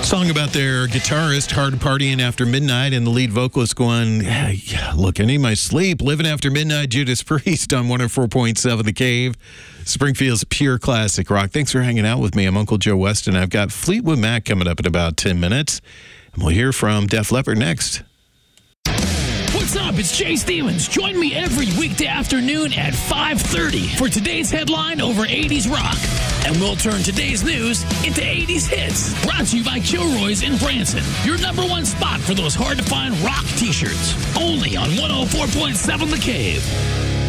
Song about their guitarist hard partying after midnight and the lead vocalist going, yeah, look, I need my sleep. Living after midnight, Judas Priest on 104.7 The Cave. Springfield's pure classic rock. Thanks for hanging out with me. I'm Uncle Joe Weston. I've got Fleetwood Mac coming up in about 10 minutes. And we'll hear from Def Leppard next. What's up? It's Jay Stevens. Join me every weekday afternoon at 5:30 for today's headline over 80s rock. And we'll turn today's news into 80s hits. Brought to you by Kilroy's in Branson. Your number one spot for those hard-to-find rock t-shirts. Only on 104.7 The Cave.